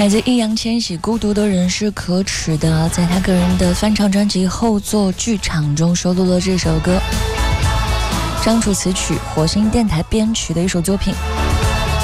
来自易烊千玺《孤独的人是可耻的》，在他个人的翻唱专辑《后座剧场》中收录了这首歌，张楚词曲，火星电台编曲的一首作品。